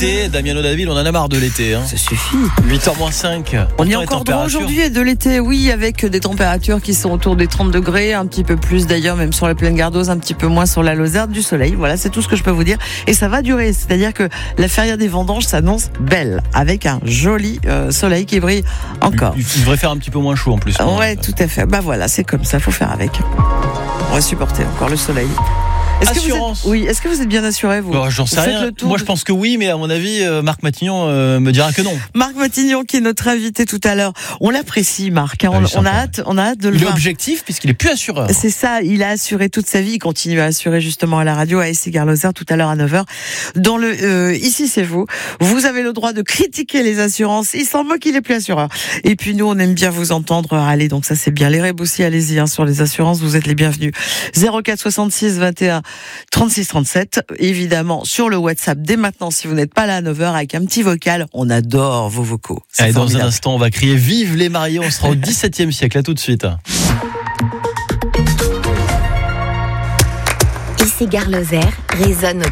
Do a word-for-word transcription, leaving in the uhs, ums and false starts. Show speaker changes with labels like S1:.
S1: l'été. Damien Odaville, on en a marre de l'été. Hein.
S2: Ça suffit.
S1: huit heures moins cinq.
S2: On y est encore droit aujourd'hui et de l'été, oui, avec des températures qui sont autour des trente degrés, un petit peu plus d'ailleurs, même sur la plaine gardoise, un petit peu moins sur la Lozère, du soleil. Voilà, c'est tout ce que je peux vous dire. Et ça va durer, c'est-à-dire que la feria des vendanges s'annonce belle, avec un joli euh, soleil qui brille encore.
S1: Il, il devrait faire un petit peu moins chaud en plus.
S2: Ouais, ouais, tout à fait. Bah voilà, c'est comme ça, faut faire avec. On va supporter encore le soleil. Est-ce
S1: Assurance.
S2: Que vous êtes, oui, est-ce que vous êtes bien assuré, vous?
S1: Bon, j'en sais
S2: vous
S1: rien. Moi, je pense que oui, mais à mon avis, euh, Marc Matignon euh, me dira que non.
S2: Marc Matignon, qui est notre invité tout à l'heure. On l'apprécie, Marc. Hein. On, on a hâte, on a hâte de le
S1: il
S2: voir.
S1: Il est objectif puisqu'il est plus assureur.
S2: C'est ça. Il a assuré toute sa vie. Il continue à assurer justement à la radio à Essigars-Lozère tout à l'heure à neuf heures. Dans le euh, ici, c'est vous. Vous avez le droit de critiquer les assurances. Il s'en moque, il est plus assureur. Et puis nous, on aime bien vous entendre. Allez, donc ça c'est bien. Les rêves aussi, allez-y hein, sur les assurances. Vous êtes les bienvenus. zéro quatre soixante-six vingt et un trente-six trente-sept, évidemment sur le WhatsApp dès maintenant si vous n'êtes pas là à neuf heures avec un petit vocal, on adore vos vocaux.
S1: Allez, dans un instant on va crier vive les mariés, on sera au dix-septième siècle, à tout de suite.
S3: Essigars-Lozère résonne au